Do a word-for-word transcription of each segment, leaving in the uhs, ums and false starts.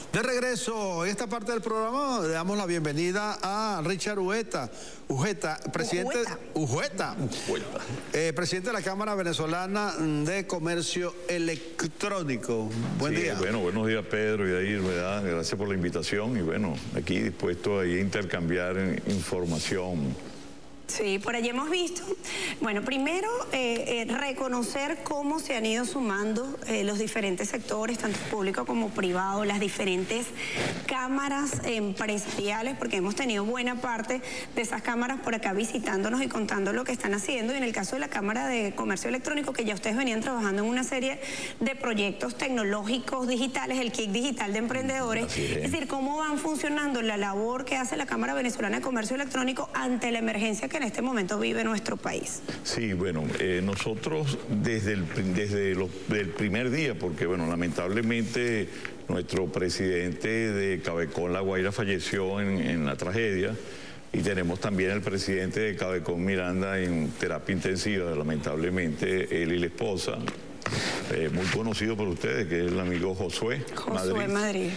De regreso en esta parte del programa le damos la bienvenida a Richard Ujeta, Ujeta, presidente, Ujeta, Ujeta. Eh, presidente de la Cámara Venezolana de Comercio Electrónico. Buen sí, día. Bueno, buenos días Pedro y ahí, ¿verdad? Gracias por la invitación y bueno, aquí dispuesto a intercambiar información. Sí, por allí hemos visto. Bueno, primero eh, eh, reconocer cómo se han ido sumando eh, los diferentes sectores, tanto público como privado, las diferentes cámaras empresariales, porque hemos tenido buena parte de esas cámaras por acá visitándonos y contando lo que están haciendo. Y en el caso de la Cámara de Comercio Electrónico, que ya ustedes venían trabajando en una serie de proyectos tecnológicos digitales, el kit digital de emprendedores, es. es decir, cómo van funcionando la labor que hace la Cámara Venezolana de Comercio Electrónico ante la emergencia que en este momento vive nuestro país. Sí, bueno, eh, nosotros desde el, desde los, el primer día, porque bueno, lamentablemente nuestro presidente de Cabecón, La Guaira, falleció en, en la tragedia, y tenemos también el presidente de Cabecón, Miranda, en terapia intensiva, lamentablemente, él y la esposa, eh, muy conocido por ustedes, que es el amigo Josué, Josué Madrid. Madrid.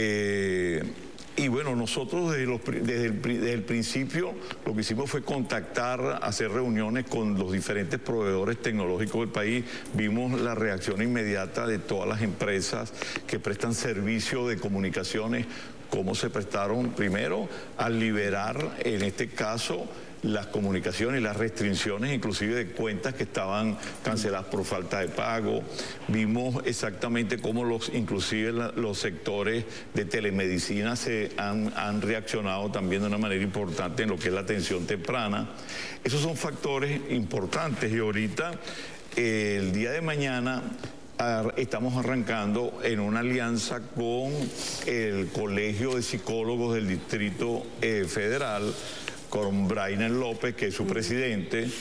Eh, Y bueno, nosotros desde, los, desde, el, desde el principio lo que hicimos fue contactar, hacer reuniones con los diferentes proveedores tecnológicos del país. Vimos la reacción inmediata de todas las empresas que prestan servicio de comunicaciones, cómo se prestaron primero al liberar, en este caso, las comunicaciones y las restricciones inclusive de cuentas que estaban canceladas por falta de pago. Vimos exactamente cómo los inclusive la, los sectores de telemedicina se han, han reaccionado también de una manera importante en lo que es la atención temprana. Esos son factores importantes y ahorita eh, el día de mañana estamos arrancando en una alianza con el Colegio de Psicólogos del Distrito eh, Federal, con Brainer López, que es su presidente,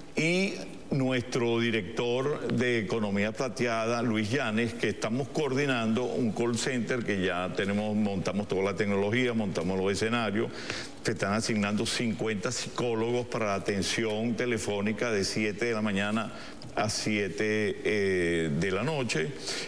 y nuestro director de Economía Plateada, Luis Llanes, que estamos coordinando un call center que ya tenemos, montamos toda la tecnología, montamos los escenarios. Se están asignando cincuenta psicólogos para la atención telefónica de siete de la mañana a siete eh, de la noche,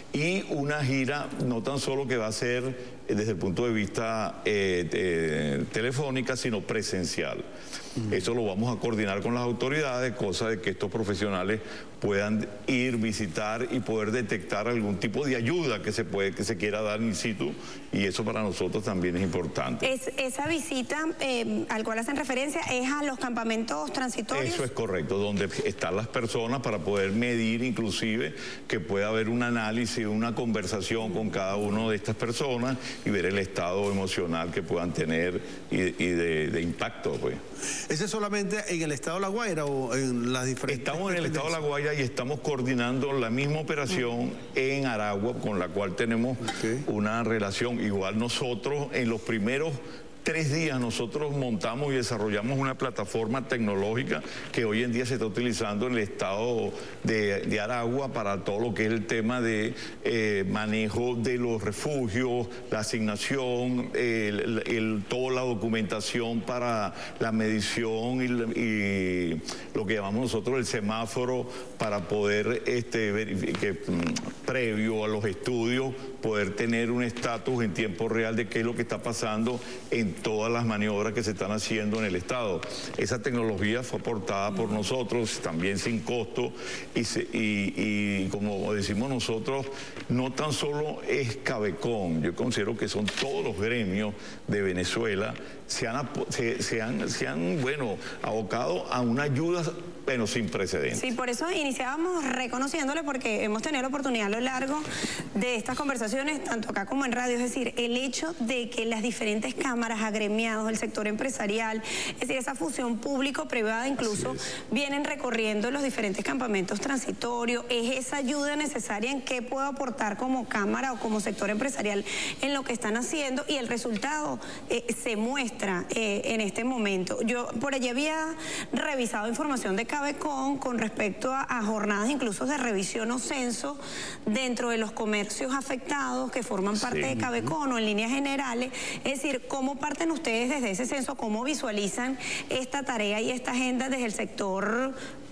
y una gira no tan solo que va a ser eh, desde el punto de vista eh, eh, telefónica, sino presencial. Uh-huh. Eso lo vamos a coordinar con las autoridades, cosa de que estos profesionales puedan ir, visitar y poder detectar algún tipo de ayuda que se puede, que se quiera dar in situ, y eso para nosotros también es importante. Es, esa visita eh, al cual hacen referencia es a los campamentos transitorios. Eso es correcto, donde están las personas para poder medir inclusive que pueda haber un análisis, una conversación con cada una de estas personas y ver el estado emocional que puedan tener y, y de, de impacto, pues. ¿Ese es solamente en el estado de La Guaira o en las diferentes? Estamos en el estado de La Guaira y estamos coordinando la misma operación uh-huh. en Aragua, con la cual tenemos okay. una relación. Igual nosotros en los primeros tres días nosotros montamos y desarrollamos una plataforma tecnológica que hoy en día se está utilizando en el estado de, de Aragua para todo lo que es el tema de eh, manejo de los refugios, la asignación, el, el, el, toda la documentación para la medición y, y lo que llamamos nosotros el semáforo para poder, este, verificar, que, previo a los estudios, poder tener un estatus en tiempo real de qué es lo que está pasando en todas las maniobras que se están haciendo en el Estado. Esa tecnología fue aportada por nosotros, también sin costo, y, se, y, y como decimos nosotros, no tan solo es Cabecón, yo considero que son todos los gremios de Venezuela, se han, se, se han, se han bueno, abocado a una ayuda, pero sin precedentes. Sí, por eso iniciábamos reconociéndole, porque hemos tenido la oportunidad a lo largo de estas conversaciones, tanto acá como en radio, es decir, el hecho de que las diferentes cámaras, agremiados, el sector empresarial, es decir, esa fusión público-privada incluso, vienen recorriendo los diferentes campamentos transitorios, es esa ayuda necesaria en qué puedo aportar como cámara o como sector empresarial en lo que están haciendo, y el resultado eh, se muestra eh, en este momento. Yo por allí había revisado información de Cabecón con respecto a, a jornadas incluso de revisión o censo dentro de los comercios afectados que forman parte sí. de Cabecón o en líneas generales, es decir, cómo parten ustedes desde ese censo, cómo visualizan esta tarea y esta agenda desde el sector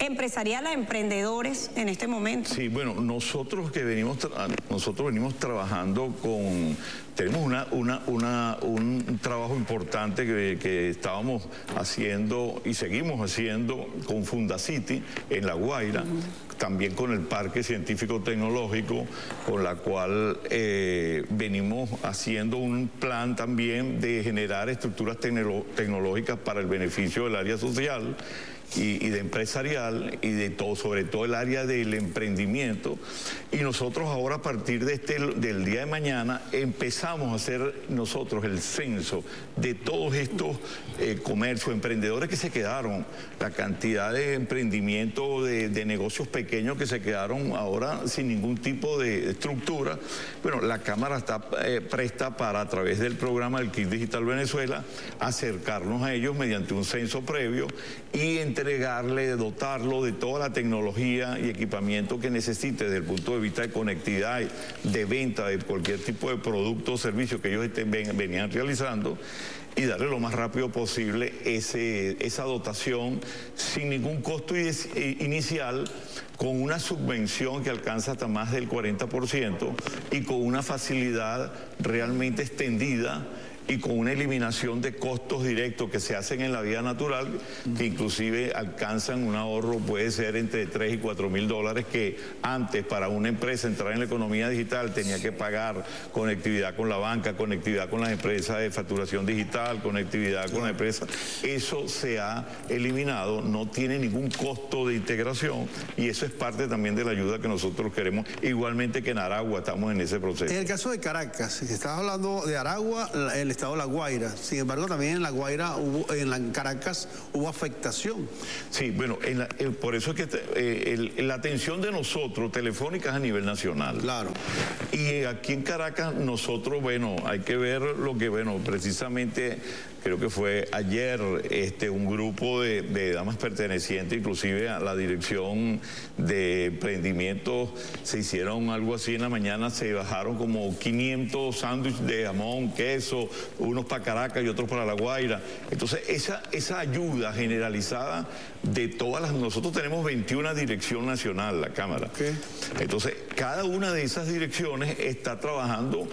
empresarial a emprendedores en este momento? Sí, bueno, nosotros que venimos, nosotros venimos trabajando con, tenemos una, una, una, un trabajo importante que, que estábamos haciendo y seguimos haciendo con Fundacity en La Guaira, uh-huh. también con el Parque Científico Tecnológico, con la cual eh, venimos haciendo un plan también de generar estructuras tecno- tecnológicas para el beneficio del área social y, y de empresarial y de todo, sobre todo el área del emprendimiento. Y nosotros ahora, a partir de este, del día de mañana, empezamos a hacer nosotros el censo de todos estos eh, comercios, emprendedores que se quedaron, la cantidad de emprendimiento de, de negocios pequeños que se quedaron ahora sin ningún tipo de estructura. Bueno, la Cámara está eh, presta para, a través del programa del Kit Digital Venezuela, acercarnos a ellos mediante un censo previo y entregarle, dotarlo de toda la tecnología y equipamiento que necesite desde el punto de vista de conectividad, de venta de cualquier tipo de producto o servicio que ellos estén, ven, venían realizando, y darle lo más rápido posible ese, esa dotación sin ningún costo inicial, con una subvención que alcanza hasta más del cuarenta por ciento y con una facilidad realmente extendida y con una eliminación de costos directos que se hacen en la vida natural, que inclusive alcanzan un ahorro, puede ser entre tres y cuatro mil dólares, que antes para una empresa entrar en la economía digital tenía que pagar conectividad con la banca, conectividad con las empresas de facturación digital, conectividad con las empresas. Eso se ha eliminado, no tiene ningún costo de integración, y eso es parte también de la ayuda que nosotros queremos, igualmente que en Aragua estamos en ese proceso. En el caso de Caracas, si estabas hablando de Aragua, el estado de La Guaira. Sin embargo, también en La Guaira, hubo, en la, en Caracas, hubo afectación. Sí, bueno, en la, eh, por eso es que eh, el, la atención de nosotros, Telefónica, es a nivel nacional. Claro. Y eh, aquí en Caracas, nosotros, bueno, hay que ver lo que, bueno, precisamente, creo que fue ayer, este, un grupo de, de damas pertenecientes, inclusive a la dirección de emprendimientos, se hicieron algo así en la mañana, se bajaron como quinientos sándwiches de jamón, queso, unos para Caracas y otros para La Guaira. Entonces, esa, esa ayuda generalizada de todas las... Nosotros tenemos veintiuna dirección nacional, la Cámara. Okay. Entonces, cada una de esas direcciones está trabajando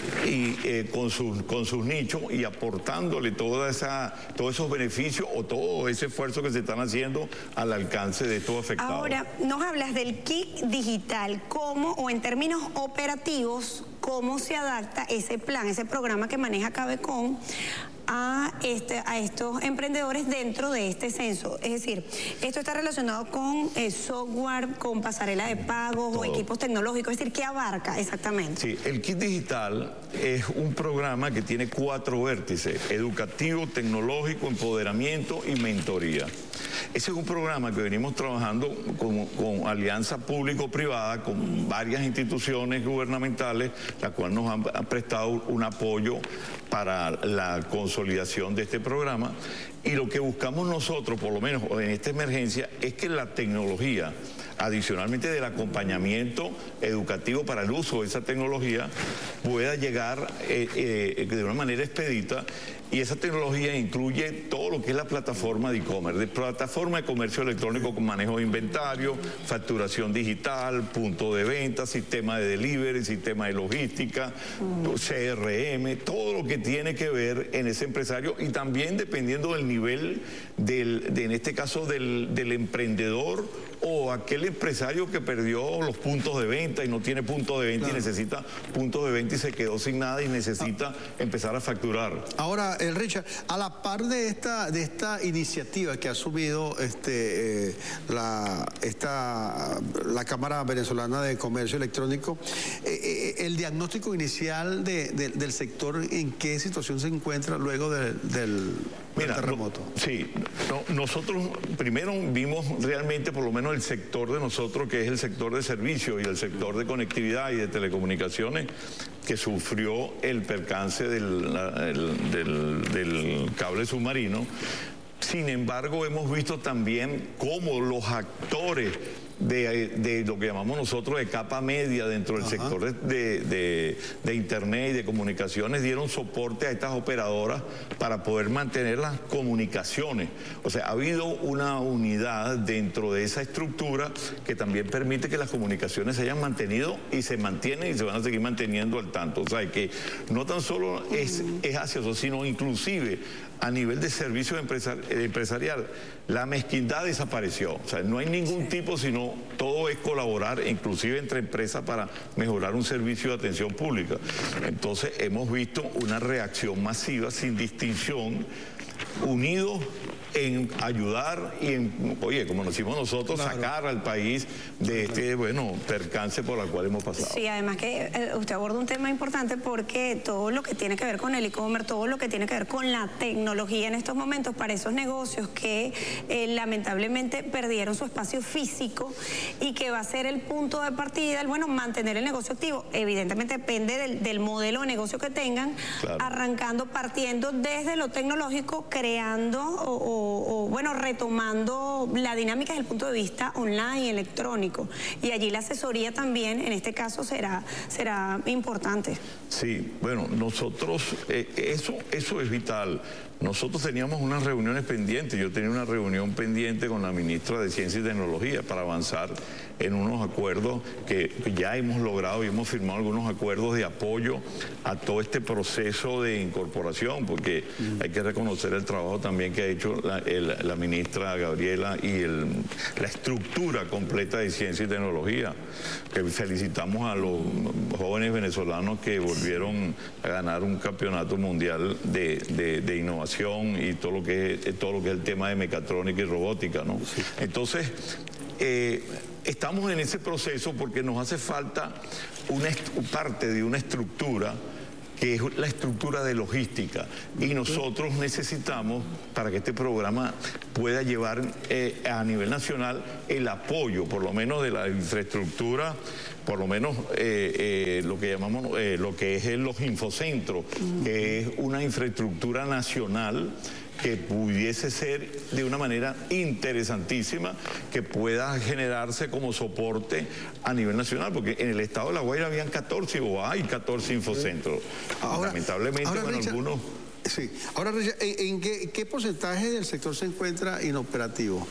y, eh, con, sus, con sus nichos y aportándole toda esa, todos esos beneficios o todo ese esfuerzo que se están haciendo al alcance de estos afectados. Ahora, nos hablas del kit digital, ¿cómo, o en términos operativos, cómo se adapta ese plan, ese programa que maneja Cabecom a, este, a estos emprendedores dentro de este censo? Es decir, esto está relacionado con eh, software, con pasarela de pagos Todo. o equipos tecnológicos, es decir, ¿qué abarca exactamente? Sí, el Kit Digital es un programa que tiene cuatro vértices: educativo, tecnológico, empoderamiento y mentoría. Ese es un programa que venimos trabajando con, con alianza público-privada, con varias instituciones gubernamentales, las cuales nos han, han prestado un apoyo para la consolidación de este programa. Y lo que buscamos nosotros, por lo menos en esta emergencia, es que la tecnología, adicionalmente del acompañamiento educativo para el uso de esa tecnología, pueda llegar eh, eh, de una manera expedita. Y esa tecnología incluye todo lo que es la plataforma de e-commerce, de plataforma de comercio electrónico con manejo de inventario, facturación digital, punto de venta, sistema de delivery, sistema de logística, mm. C R M, todo lo que tiene que ver en ese empresario, y también dependiendo del nivel, del, de, en este caso del, del emprendedor o aquel empresario que perdió los puntos de venta y no tiene puntos de venta, claro, y necesita puntos de venta y se quedó sin nada y necesita ah. empezar a facturar. Ahora, el Richard, a la par de esta, de esta iniciativa que ha asumido este, eh, la, esta, la Cámara Venezolana de Comercio Electrónico, eh, eh, el diagnóstico inicial de, de, del sector, ¿en qué situación se encuentra luego de, del, Mira, del terremoto? No, sí, no, nosotros primero vimos realmente, por lo menos el sector de nosotros, que es el sector de servicios y el sector de conectividad y de telecomunicaciones, que sufrió el percance del, la, el, del, del cable submarino. Sin embargo, hemos visto también cómo los actores de, de lo que llamamos nosotros de capa media dentro del Ajá. sector de, de, de Internet y de comunicaciones, dieron soporte a estas operadoras para poder mantener las comunicaciones. O sea, ha habido una unidad dentro de esa estructura que también permite que las comunicaciones se hayan mantenido y se mantienen y se van a seguir manteniendo al tanto. O sea, que no tan solo es, es hacia eso, sino inclusive a nivel de servicio empresar, empresarial, la mezquindad desapareció. O sea, no hay ningún sí. tipo, sino todo es colaborar, inclusive entre empresas, para mejorar un servicio de atención pública. Entonces, hemos visto una reacción masiva, sin distinción, unidos en ayudar y en, oye, como nos decimos nosotros, claro. sacar al país de este, bueno, percance por el cual hemos pasado. Sí, además que eh, usted aborda un tema importante porque todo lo que tiene que ver con el e-commerce, todo lo que tiene que ver con la tecnología en estos momentos para esos negocios que eh, lamentablemente perdieron su espacio físico y que va a ser el punto de partida, el, bueno, mantener el negocio activo. Evidentemente depende del, del modelo de negocio que tengan, claro. arrancando, partiendo desde lo tecnológico, creando o, o O, o bueno, retomando la dinámica desde el punto de vista online, electrónico. Y allí la asesoría también, en este caso, será, será importante. Sí, bueno, nosotros, eh, eso, eso es vital. Nosotros teníamos unas reuniones pendientes, yo tenía una reunión pendiente con la ministra de Ciencia y Tecnología para avanzar en unos acuerdos que ya hemos logrado y hemos firmado algunos acuerdos de apoyo a todo este proceso de incorporación, porque mm. hay que reconocer el trabajo también que ha hecho la, el, la ministra Gabriela y el, la estructura completa de Ciencia y Tecnología, que felicitamos a los jóvenes venezolanos que volvieron a ganar un campeonato mundial de, de, de innovación y todo lo que es, todo lo que es el tema de mecatrónica y robótica, ¿no? Sí. Entonces, eh, estamos en ese proceso porque nos hace falta una parte de una estructura que es la estructura de logística, y nosotros necesitamos, para que este programa pueda llevar eh, a nivel nacional el apoyo, por lo menos de la infraestructura, por lo menos eh, eh, lo que llamamos, eh, lo que es los infocentros, que es una infraestructura nacional que pudiese ser de una manera interesantísima, que pueda generarse como soporte a nivel nacional, porque en el estado de La Guaira habían catorce o hay catorce infocentros. Ahora, Lamentablemente, ahora, bueno, Richard, algunos... Sí. Ahora, Richard, ¿en, en qué, qué porcentaje del sector se encuentra inoperativo?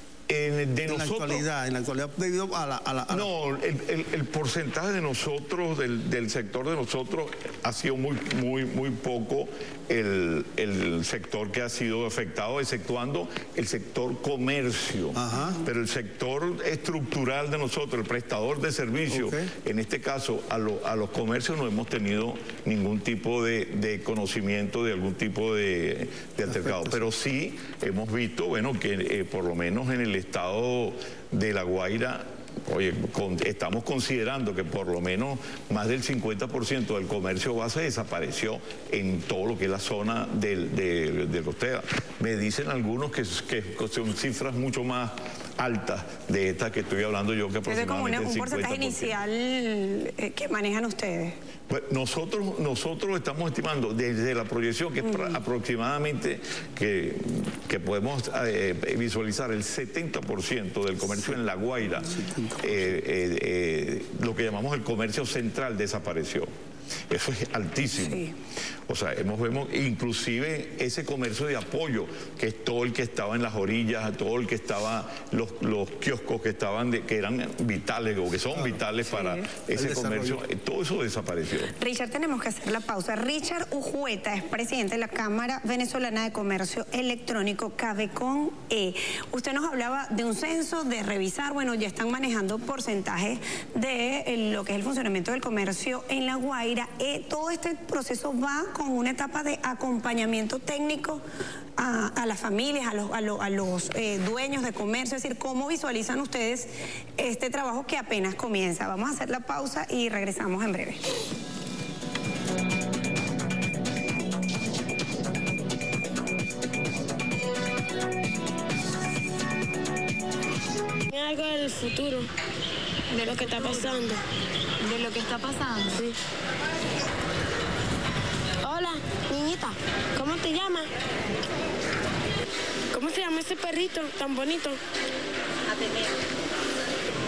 En, de en nosotros, la actualidad, en la actualidad debido a la... A la, a la... No, el, el, el porcentaje de nosotros, del, del sector de nosotros, ha sido muy, muy, muy poco el, el sector que ha sido afectado, exceptuando el sector comercio. Ajá. Pero el sector estructural de nosotros, el prestador de servicios, okay. en este caso a, lo, a los comercios no hemos tenido ningún tipo de, de conocimiento de algún tipo de, de altercado. Pero sí hemos visto, bueno, que eh, por lo menos en el estado de La Guaira, oye, con, estamos considerando que por lo menos más del cincuenta por ciento del comercio base desapareció en todo lo que es la zona del, de, de costera. Me dicen algunos que, que son cifras mucho más altas de estas que estoy hablando yo, que aproximadamente es como una, un porcentaje inicial eh, que manejan ustedes. Pues nosotros, nosotros estamos estimando desde la proyección que es uh-huh. aproximadamente que, que podemos eh, visualizar el setenta por ciento del comercio en La Guaira, eh, eh, eh, lo que llamamos el comercio central desapareció. Eso es altísimo. Sí. O sea, hemos vemos inclusive ese comercio de apoyo, que es todo el que estaba en las orillas, todo el que estaba, los, los kioscos que estaban, de, que eran vitales o que son claro, vitales sí. para ese comercio, todo eso desapareció. Richard, tenemos que hacer la pausa. Richard Ujueta es presidente de la Cámara Venezolana de Comercio Electrónico, CAVECON-E. Usted nos hablaba de un censo, de revisar, bueno, ya están manejando porcentajes de lo que es el funcionamiento del comercio en La Guaira. Eh, todo este proceso va con una etapa de acompañamiento técnico a, a las familias, a los, a los, a los eh, dueños de comercio, es decir, ¿cómo visualizan ustedes este trabajo que apenas comienza? Vamos a hacer la pausa y regresamos en breve. Algo del futuro, de lo que está pasando. ¿De lo que está pasando? Sí. Hola, niñita, ¿cómo te llamas? ¿Cómo se llama ese perrito tan bonito? Ateneo.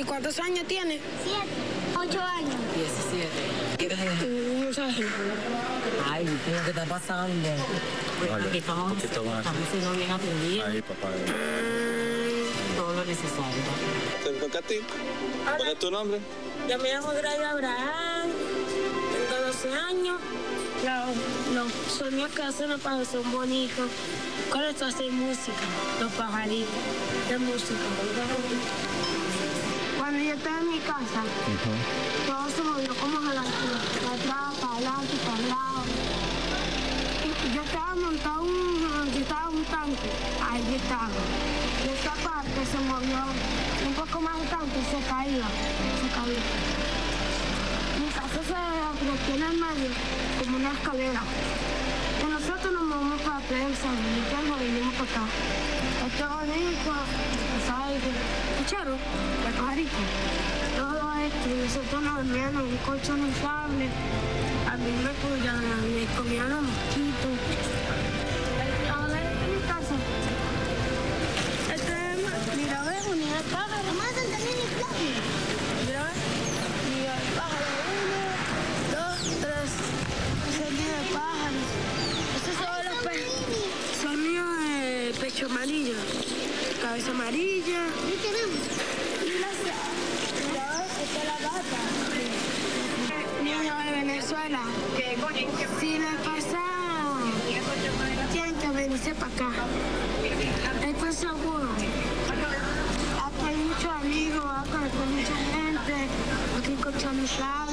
¿Cuántos años tiene? Siete. Ocho años. Diecisiete. ¿Quieres decir? Un mensaje. Ay, ¿qué es lo que está pasando? Pues aquí estamos, estamos siendo bien atendidos. Ahí, papá. Todo lo necesario. ¿Te toca a ti? ¿Cuál es tu nombre? Yo me llamo Gray Abraham. Tengo doce años. No, no. Soñé que hace una pasión bonita. Con esto hacer música. Los pajaritos. De música. Cuando yo estaba en mi casa, uh-huh. todo se movió como a la para atrás, para adelante, para el lado. Y yo estaba montado un, yo estaba en un tanque, ahí yo estaba. Y esta parte se movió un poco más el tanque y se caía, se caía. Mi casa se bloqueó en el medio como una escalera. Y nosotros nos movimos para la prensa, y nos vinimos para acá. Esto es bonito, ¿sabes? ¿Escucharon? La pajarita. Todo esto, y nosotros nos dormíamos en un colchón inflable. A mí me cuidaban, me comían los mosquitos. Ahora esta es mi casa. Este es, mira, ves, unidad de pájaro. Más el también inflable. Mira, ves, unidad de pájaro. Uno, dos, tres. Ese es nido de pájaros. Estos son los pechos. Son míos de pecho amarillo. Cabeza amarilla. ¿Y tenemos? Y la mira, esta es la gata. Niños de Venezuela. Si les pasa, tienen que venirse para acá. Esto es seguro. Aquí hay muchos amigos, acá hay mucha gente. Aquí encontramos